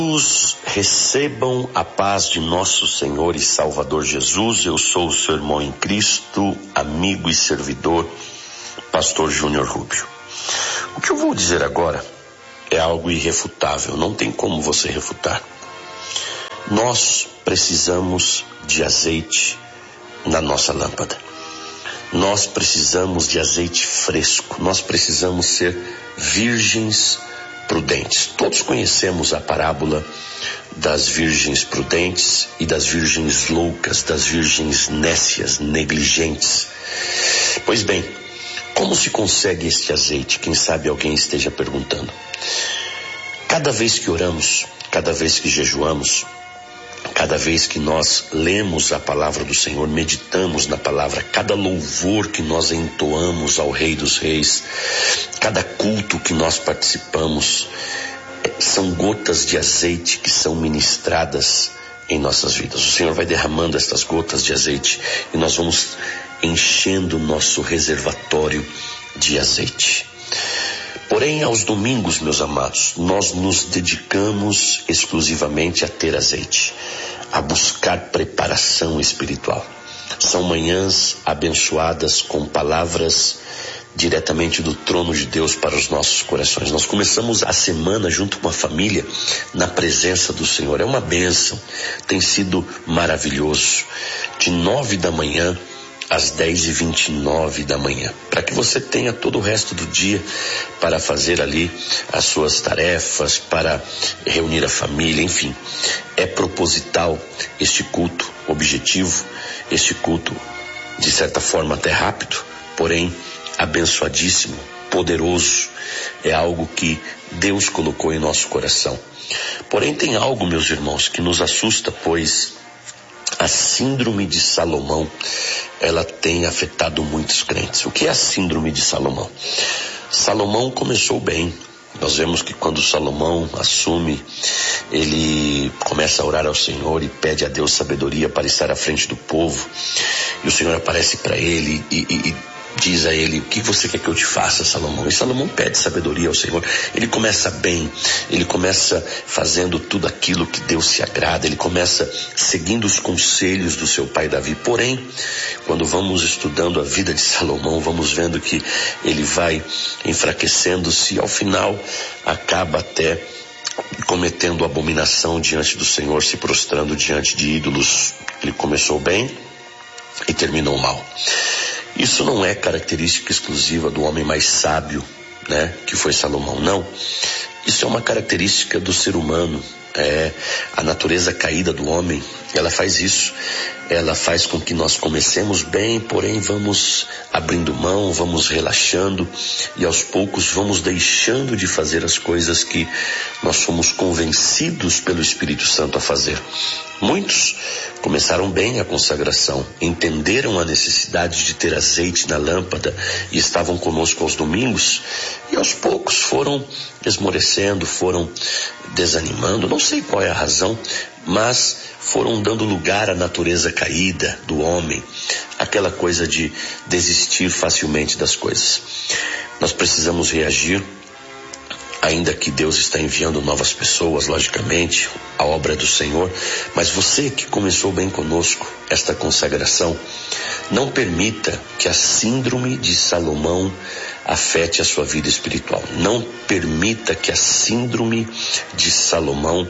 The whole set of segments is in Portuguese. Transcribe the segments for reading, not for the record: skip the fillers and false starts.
Recebam a paz de nosso Senhor e Salvador Jesus. Eu sou o seu irmão em Cristo, amigo e servidor, pastor Júnior Rubio. O que eu vou dizer agora é algo irrefutável, não tem como você refutar. Nós precisamos de azeite na nossa lâmpada. Nós precisamos de azeite fresco. Nós precisamos ser virgens prudentes. Todos conhecemos a parábola das virgens prudentes e das virgens loucas, das virgens nécias, negligentes. Pois bem, como se consegue este azeite? Quem sabe alguém esteja perguntando. Cada vez que oramos, cada vez que jejuamos, cada vez que nós lemos a palavra do Senhor, meditamos na palavra, cada louvor que nós entoamos ao Rei dos Reis, cada culto que nós participamos, são gotas de azeite que são ministradas em nossas vidas. O Senhor vai derramando estas gotas de azeite e nós vamos enchendo o nosso reservatório de azeite. Porém, aos domingos, meus amados, nós nos dedicamos exclusivamente a ter azeite, a buscar preparação espiritual. São manhãs abençoadas com palavras diretamente do trono de Deus para os nossos corações. Nós começamos a semana junto com a família na presença do Senhor. É uma bênção, tem sido maravilhoso. De 9 da manhã às 10h29 da manhã, para que você tenha todo o resto do dia para fazer ali as suas tarefas, para reunir a família, enfim. É proposital este culto objetivo, este culto de certa forma até rápido, porém abençoadíssimo, poderoso, é algo que Deus colocou em nosso coração. Porém tem algo, meus irmãos, que nos assusta, pois a síndrome de Salomão, ela tem afetado muitos crentes. O que é a síndrome de Salomão? Salomão começou bem. Nós vemos que quando Salomão assume, ele começa a orar ao Senhor e pede a Deus sabedoria para estar à frente do povo. E o Senhor aparece para ele e diz a ele: o que você quer que eu te faça, Salomão? E Salomão pede sabedoria ao Senhor. Ele começa bem, ele começa fazendo tudo aquilo que Deus se agrada, ele começa seguindo os conselhos do seu pai Davi. Porém, quando vamos estudando a vida de Salomão, vamos vendo que ele vai enfraquecendo-se e ao final acaba até cometendo abominação diante do Senhor, se prostrando diante de ídolos. Ele começou bem e terminou mal. Isso não é característica exclusiva do homem mais sábio, que foi Salomão, não. Isso é uma característica do ser humano. A natureza caída do homem, ela faz isso. Ela faz com que nós comecemos bem, porém vamos abrindo mão, vamos relaxando e aos poucos vamos deixando de fazer as coisas que nós fomos convencidos pelo Espírito Santo a fazer. Muitos começaram bem a consagração, entenderam a necessidade de ter azeite na lâmpada e estavam conosco aos domingos, e aos poucos foram esmorecendo, foram desanimando, não sei qual é a razão, mas foram dando lugar à natureza caída do homem, aquela coisa de desistir facilmente das coisas. Nós precisamos reagir, ainda que Deus está enviando novas pessoas, logicamente, a obra é do Senhor, mas você que começou bem conosco esta consagração, não permita que a síndrome de Salomão afete a sua vida espiritual. Não permita que a síndrome de Salomão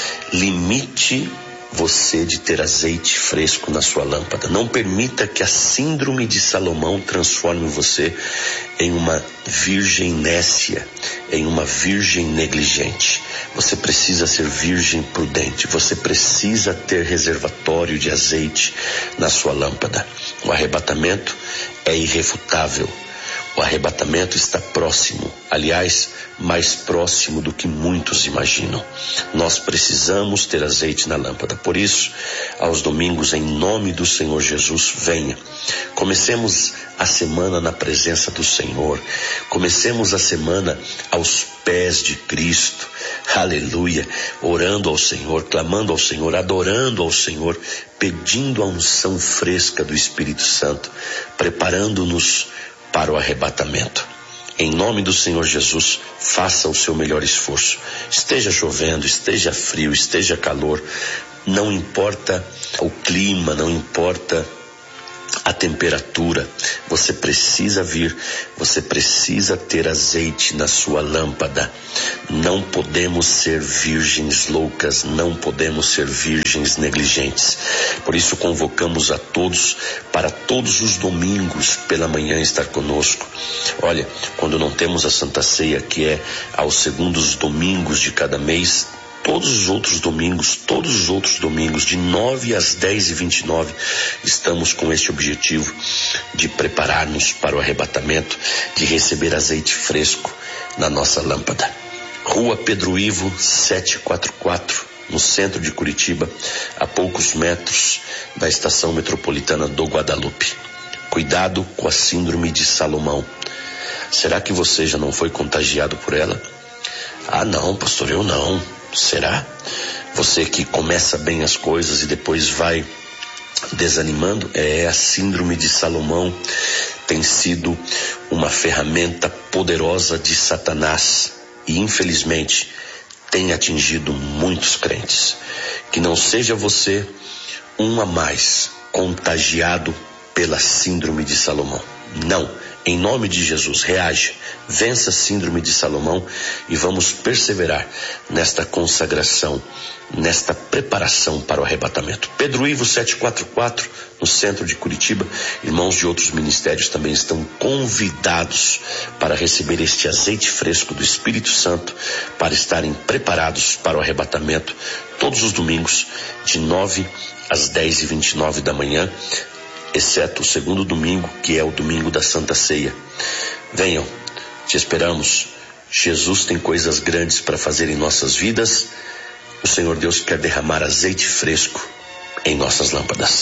limite você de ter azeite fresco na sua lâmpada. Não permita que a síndrome de Salomão transforme você em uma virgem nécia, em uma virgem negligente. Você precisa ser virgem prudente. Você precisa ter reservatório de azeite na sua lâmpada. O arrebatamento é irrefutável. O arrebatamento está próximo, aliás, mais próximo do que muitos imaginam. Nós precisamos ter azeite na lâmpada. Por isso, aos domingos, em nome do Senhor Jesus, venha. Comecemos a semana na presença do Senhor. Comecemos a semana aos pés de Cristo. Aleluia. Orando ao Senhor, clamando ao Senhor, adorando ao Senhor, pedindo a unção fresca do Espírito Santo, preparando-nos para o arrebatamento. Em nome do Senhor Jesus, faça o seu melhor esforço. Esteja chovendo, esteja frio, esteja calor, não importa o clima, não importa a temperatura, você precisa vir, você precisa ter azeite na sua lâmpada. Não podemos ser virgens loucas, não podemos ser virgens negligentes. Por isso convocamos a todos para todos os domingos pela manhã estar conosco. Olha, quando não temos a Santa Ceia, que é aos segundos domingos de cada mês, todos os outros domingos, de 9 às 10h29, estamos com este objetivo de preparar-nos para o arrebatamento, de receber azeite fresco na nossa lâmpada. Rua Pedro Ivo, 744, no centro de Curitiba, a poucos metros da estação metropolitana do Guadalupe. Cuidado com a síndrome de Salomão. Será que você já não foi contagiado por ela? Ah, não, pastor, eu não. Será? Você que começa bem as coisas e depois vai desanimando? É a síndrome de Salomão. Tem sido uma ferramenta poderosa de Satanás e infelizmente tem atingido muitos crentes. Que não seja você um a mais contagiado pela síndrome de Salomão. Não. Em nome de Jesus, reage, vença a síndrome de Salomão e vamos perseverar nesta consagração, nesta preparação para o arrebatamento. Pedro Ivo 744, no centro de Curitiba. Irmãos de outros ministérios também estão convidados para receber este azeite fresco do Espírito Santo, para estarem preparados para o arrebatamento todos os domingos, de 9 às 10h29 da manhã, exceto o segundo domingo, que é o domingo da Santa Ceia. Venham, te esperamos. Jesus tem coisas grandes para fazer em nossas vidas. O Senhor Deus quer derramar azeite fresco em nossas lâmpadas.